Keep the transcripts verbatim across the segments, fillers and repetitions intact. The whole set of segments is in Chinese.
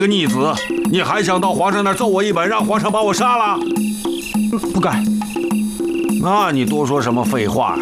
个逆子，你还想到皇上那儿奏我一本，让皇上把我杀了？ 不该。 那你多说什么废话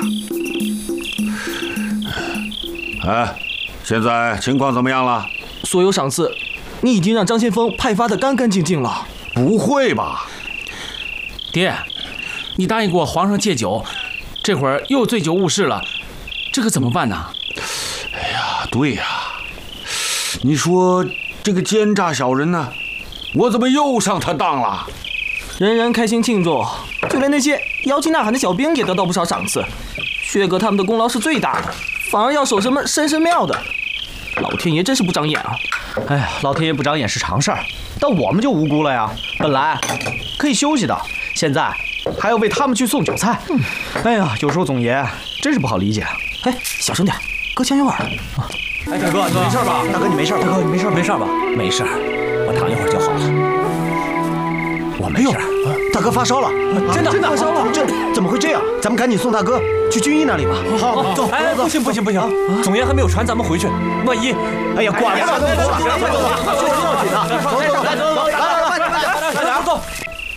啊？哎，现在情况怎么样了？ 所有赏赐，你已经让张先锋派发的干干净净了。 不会吧？ 爹，你答应过皇上戒酒，这会儿又醉酒误事了，这可怎么办呢？ 哎呀，对呀，你说这个奸诈小人呢，我怎么又上他当了？ 人人开心庆祝，就连那些摇旗呐喊的小兵也得到不少赏赐。薛哥他们的功劳是最大的，反而要守什么深深庙的。老天爷真是不长眼啊！ 哎呀，老天爷不长眼是常事儿，但我们就无辜了呀。本来可以休息的，现在还要为他们去送酒菜。嗯、哎呀，有时候总爷真是不好理解。 哎，小声点，隔墙有耳。 哎，大哥，你没事吧？大哥，你没事？大哥，你没事？ 没事吧？没事，我躺一会儿就好了。我没事。 大哥发烧了，真的真的发烧了，这怎么会这样？咱们赶紧送大哥去军医那里吧。好，走。 哎，不行不行不行，总爷还没有传咱们回去，万一…… 哎呀，管不了那么多了，快走吧，这是要紧的。走走走，走走，来来来来来来，走。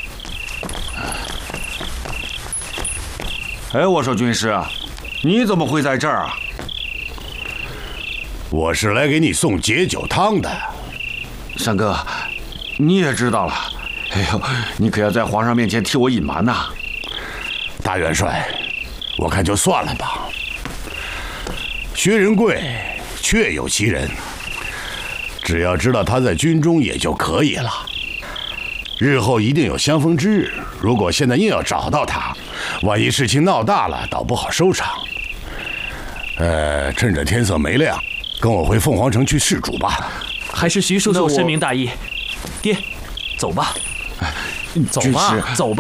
哎，我说军师，你怎么会在这儿啊？ 我是来给你送解酒汤的。 三哥，你也知道了。哎呦，你可要在皇上面前替我隐瞒呐！ 大元帅，我看就算了吧。薛仁贵确有其人，只要知道他在军中也就可以了。日后一定有相逢之日，如果现在硬要找到他，万一事情闹大了，倒不好收场。呃，趁着天色没亮，跟我回凤凰城去试主吧。 还是徐叔叔深明大义。爹，走吧。 走吧，走吧。